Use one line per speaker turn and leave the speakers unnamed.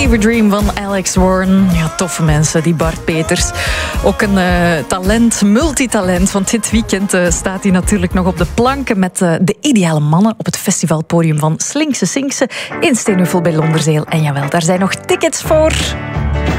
Fever Dream van Alex Warren. Ja, toffe mensen, die Bart Peters. Ook een multitalent. Want dit weekend staat hij natuurlijk nog op de planken met de ideale mannen op het festivalpodium van Slinkse Sinkse in Steenheuvel bij Londerzeel. En jawel, daar zijn nog tickets voor.